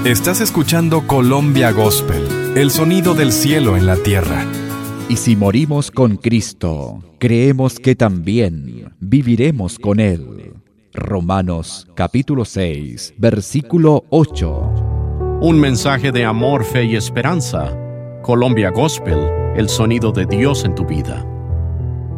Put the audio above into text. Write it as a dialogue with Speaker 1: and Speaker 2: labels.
Speaker 1: Estás escuchando Colombia Gospel, el sonido del cielo en la tierra.
Speaker 2: Y si morimos con Cristo, creemos que también viviremos con Él. Romanos capítulo 6, versículo 8.
Speaker 3: Un mensaje de amor, fe y esperanza. Colombia Gospel, el sonido de Dios en tu vida.